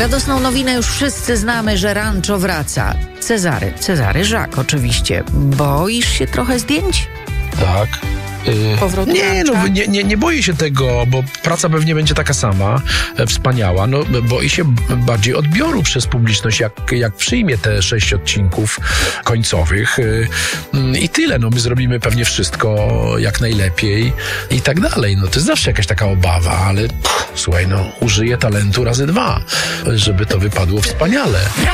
Radosną nowinę już wszyscy znamy, że Rancho wraca. Cezary Żak oczywiście. Boisz się trochę zdjęć? Tak. Powrotu Nie, Rancha? nie boję się tego, bo praca pewnie będzie taka sama, wspaniała. No, boję się bardziej odbioru przez publiczność, jak przyjmie te 6 odcinków końcowych. I tyle. No, my zrobimy pewnie wszystko jak najlepiej i tak dalej. No, to jest zawsze jakaś taka obawa, ale słuchaj, no, użyję talentu razy 2, żeby to wypadło wspaniale.